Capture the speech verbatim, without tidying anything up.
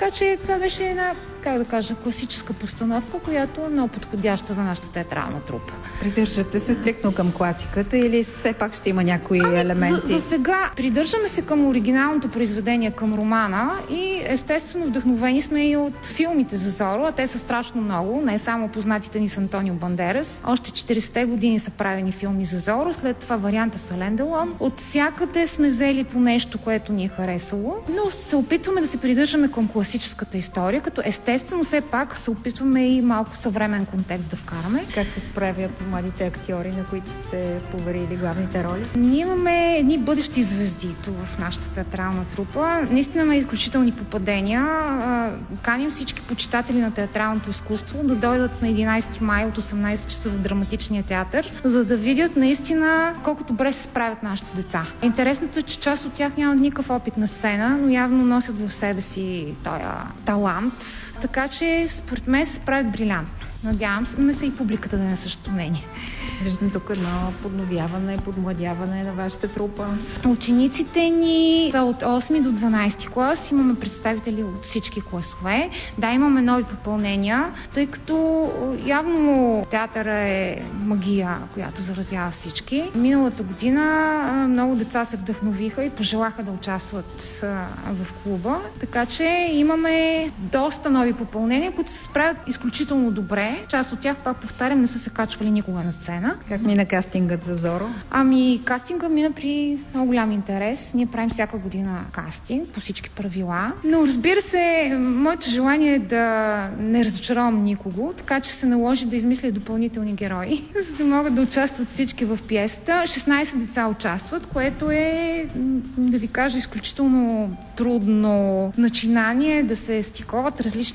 Така че това беше една, как да кажа, класическа постановка, която е много подходяща за нашата театрална трупа. Придържате се стриктно към класиката или все пак ще има някои ами, елементи? За, за сега придържаме се към оригиналното произведение, към романа и естествено вдъхновени сме и от филмите за Зоро, а те са страшно много, не само познатите ни с Антонио Бандерас. Още четиридесетте години са правени филми за Зоро, след това варианта с Ален Делон. От всякъде сме взели по нещо, което ни е харесало, но се опитваме да се придържаме към класическата история, като естествено все пак се опитваме и малко съвременен контекст да вкараме. Как се справят младите актьори, на които сте поверили главните роли? Ние имаме едни бъдещи звезди тук в нашата театрална трупа. Наистина има изключителни попадения. Каним всички почитатели на театралното изкуство да дойдат на единайсети май от осемнайсет часа в Драматичния театър, за да видят наистина колко добре се справят нашите деца. Интересното е, че част от тях нямат никакъв опит на сцена, но явно носят в себе си този талант. Така че според мен се справят брилянтно. Надявам се и публиката да не е същото мнение. Виждам тук едно подновяване, подмладяване на вашата трупа. Учениците ни са от осми до дванайсети клас. Имаме представители от всички класове. Да, имаме нови попълнения, тъй като явно театъра е магия, която заразява всички. Миналата година много деца се вдъхновиха и пожелаха да участват в клуба. Така че имаме доста нови попълнения, които се справят изключително добре. Част от тях, пак повтарям, не са се качвали никога на сцена. Как мина кастингът за Зоро? Ами, кастинга мина при много голям интерес. Ние правим всяка година кастинг по всички правила. Но разбира се, моето желание е да не разочаровам никого, така че се наложи да измисля допълнителни герои, за да могат да участват всички в пиесата. шестнайсет деца участват, което е, да ви кажа, изключително трудно начинание да се стиковат различни